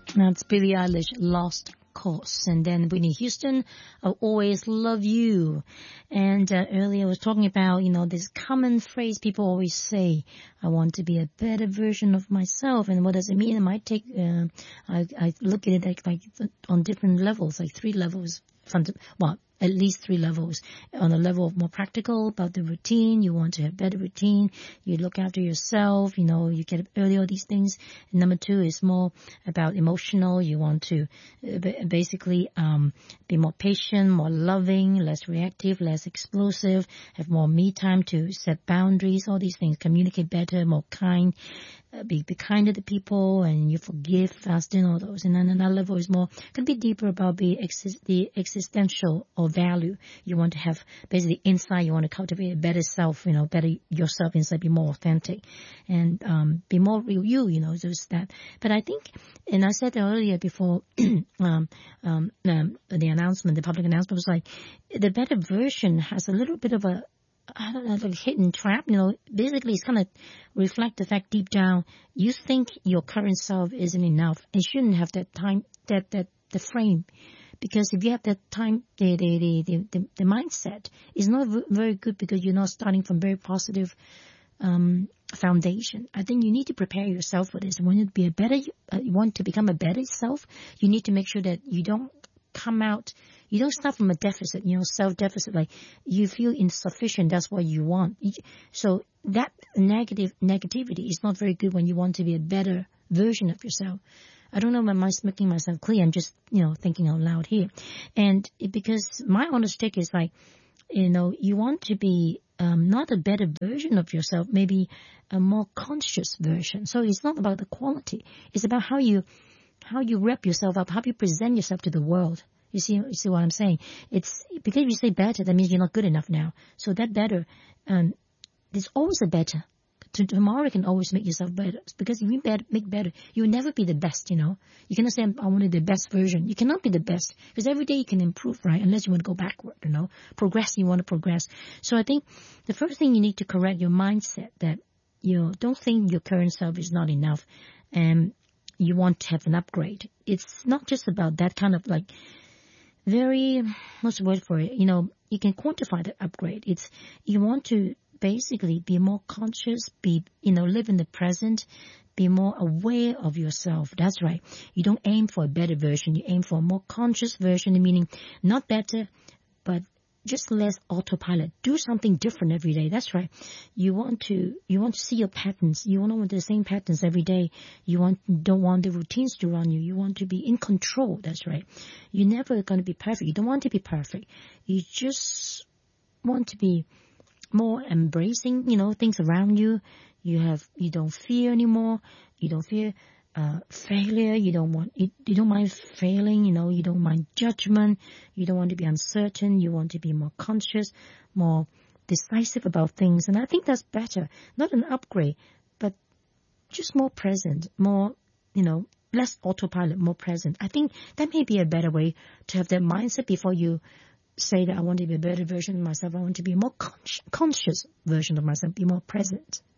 That's Billie Eilish, Lost Cause. And then Whitney Houston, I'll Always Love You. And earlier I was talking about, this common phrase people always say, I want to be a better version of myself. And what does it mean? It might take, I look at it like on different levels, like 3 levels. At least 3 levels. On a level of more practical, about the routine, you want to have better routine, you look after yourself, you get up early, all these things. And number 2 is more about emotional, you want to basically be more patient, more loving, less reactive, less explosive, have more me time to set boundaries, all these things, communicate better, more kind, be kinder to people, and you forgive faster and all those. And then another level is more, can be deeper about the existential or value. You want to have basically inside, you want to cultivate a better self, better yourself inside, be more authentic and be more real you, just that. But I think, and I said earlier before the announcement, the public announcement was like, the better version has a little bit of a, I don't know, like hidden trap, basically it's kind of reflect the fact deep down, you think your current self isn't enough. It shouldn't have that time, the frame. Because if you have that time, the mindset is not very good because you're not starting from very positive, foundation. I think you need to prepare yourself for this. When you want to become a better self, you need to make sure that you don't start from a deficit, self-deficit, like you feel insufficient, that's what you want. So that negativity is not very good when you want to be a better version of yourself. I don't know if I'm making myself clear, I'm just, thinking out loud here. And because my honest take is like, you want to be not a better version of yourself, maybe a more conscious version. So it's not about the quality, it's about how you wrap yourself up, how you present yourself to the world. You see what I'm saying? It's because if you say better, that means you're not good enough now. So that better, there's always a better. Tomorrow you can always make yourself better. Because if you make better, you'll never be the best, You cannot say, I want to be the best version. You cannot be the best. Because every day you can improve, right? Unless you want to go backward, Progress, you want to progress. So I think the first thing you need to correct your mindset that you don't think your current self is not enough. And you want to have an upgrade. It's not just about that kind of like very, what's the word for it? You can quantify that upgrade. It's, you want to basically be more conscious, live in the present, be more aware of yourself. That's right. You don't aim for a better version. You aim for a more conscious version, meaning not better, but just less autopilot. Do something different every day. That's right. You want to see your patterns. You want to want the same patterns every day. You don't want the routines to run you. You want to be in control. That's right. You're never going to be perfect. You don't want to be perfect. You just want to be more embracing, things around you. You don't fear anymore. You don't fear failure. You don't mind failing. You don't mind judgment. You don't want to be uncertain. You want to be more conscious, more decisive about things. And I think that's better. Not an upgrade, but just more present, more, less autopilot, more present. I think that may be a better way to have that mindset before you say that I want to be a better version of myself. I want to be a more conscious version of myself, be more present.